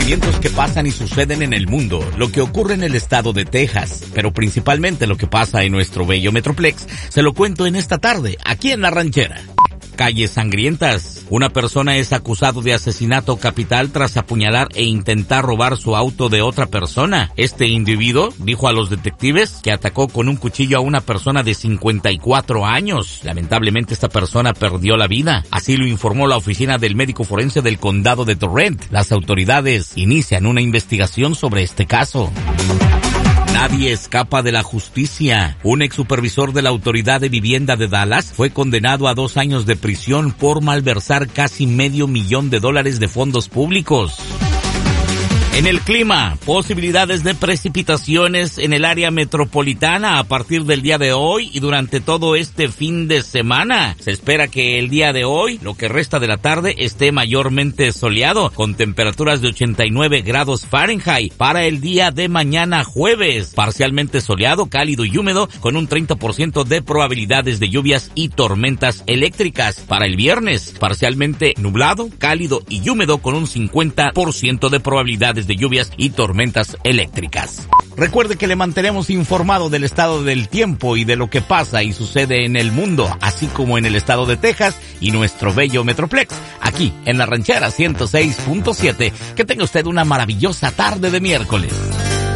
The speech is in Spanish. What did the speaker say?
acontecimientos que pasan y suceden en el mundo, lo que ocurre en el estado de Texas, pero principalmente lo que pasa en nuestro bello Metroplex, se lo cuento en esta tarde, aquí en La Ranchera. Calles sangrientas. Una persona es acusado de asesinato capital tras apuñalar e intentar robar su auto de otra persona. Este individuo dijo a los detectives que atacó con un cuchillo a una persona de 54 años. Lamentablemente esta persona perdió la vida. Así lo informó la oficina del médico forense del condado de Torrent. Las autoridades inician una investigación sobre este caso. Nadie escapa de la justicia. Un ex supervisor de la Autoridad de Vivienda de Dallas fue condenado a 2 años de prisión por malversar casi $500,000 de fondos públicos. En el clima, posibilidades de precipitaciones en el área metropolitana a partir del día de hoy y durante todo este fin de semana. Se espera que el día de hoy, lo que resta de la tarde, esté mayormente soleado, con temperaturas de 89 grados Fahrenheit. Para el día de mañana jueves, parcialmente soleado, cálido y húmedo, con un 30% de probabilidades de lluvias y tormentas eléctricas. Para el viernes, parcialmente nublado, cálido y húmedo, con un 50% de probabilidades de lluvias y tormentas eléctricas. Recuerde que le mantenemos informado del estado del tiempo y de lo que pasa y sucede en el mundo, así como en el estado de Texas y nuestro bello Metroplex, aquí en La Ranchera 106.7. Que tenga usted una maravillosa tarde de miércoles.